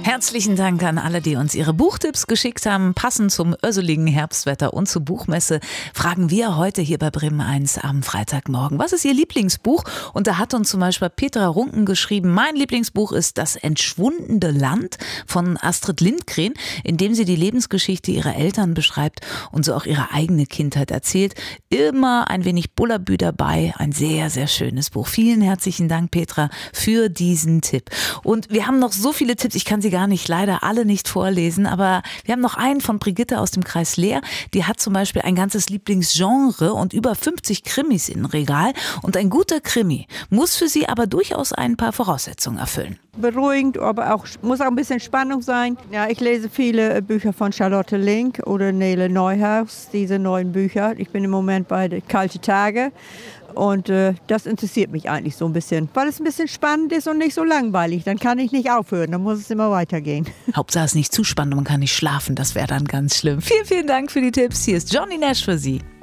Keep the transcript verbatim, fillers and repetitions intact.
Herzlichen Dank an alle, die uns ihre Buchtipps geschickt haben. Passend zum örseligen Herbstwetter und zur Buchmesse fragen wir heute hier bei Bremen eins am Freitagmorgen: Was ist Ihr Lieblingsbuch? Und da hat uns zum Beispiel Petra Runken geschrieben: Mein Lieblingsbuch ist Das entschwundene Land von Astrid Lindgren, in dem sie die Lebensgeschichte ihrer Eltern beschreibt und so auch ihre eigene Kindheit erzählt. Immer ein wenig Bullabü dabei. Ein sehr, sehr schönes Buch. Vielen herzlichen Dank, Petra, für diesen Tipp. Und wir haben noch so viele Tipps. Ich kann sie gar nicht, leider alle nicht vorlesen, aber wir haben noch einen von Brigitte aus dem Kreis Leer. Die hat zum Beispiel ein ganzes Lieblingsgenre und über fünfzig Krimis im Regal. Und ein guter Krimi muss für sie aber durchaus ein paar Voraussetzungen erfüllen. Beruhigend, aber auch muss auch ein bisschen Spannung sein. Ja, ich lese viele Bücher von Charlotte Link oder Nele Neuhaus, diese neuen Bücher. Ich bin im Moment bei den Kalte Tage. Und äh, das interessiert mich eigentlich so ein bisschen, weil es ein bisschen spannend ist und nicht so langweilig. Dann kann ich nicht aufhören, dann muss es immer weitergehen. Hauptsache es ist nicht zu spannend und man kann nicht schlafen, das wäre dann ganz schlimm. Vielen, vielen Dank für die Tipps. Hier ist Johnny Nash für Sie.